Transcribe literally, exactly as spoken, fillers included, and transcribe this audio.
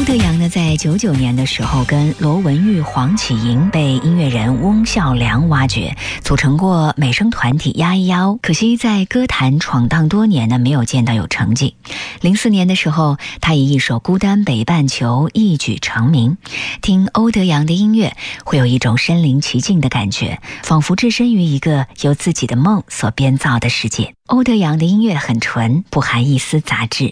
德阳呢，在九九年的时候跟罗文玉、黄启莹被音乐人翁孝良挖掘，组成过美声团体呀咿呀哦。可惜在歌坛闯荡多年呢，没有见到有成绩。零四年的时候，他以一首《孤单北半球》一举成名。听欧德阳的音乐，会有一种身临其境的感觉，仿佛置身于一个由自己的梦所编造的世界。欧德阳的音乐很纯，不含一丝杂质。